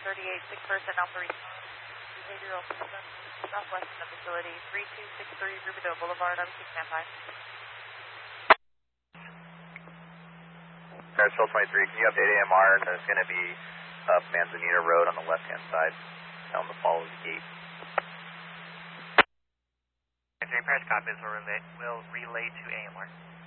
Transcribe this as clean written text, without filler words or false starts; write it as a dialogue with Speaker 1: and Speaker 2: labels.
Speaker 1: 38, sick person, Alpha Response, behavioral system, southwest of the facility, 3263 Rubidoux Boulevard, RBC Command 5.
Speaker 2: Paris 23, can you update AMR? And there's going to be up Manzanita Road on the left-hand side. Tell them to follow the gate.
Speaker 3: Paris copies will relay to AMR.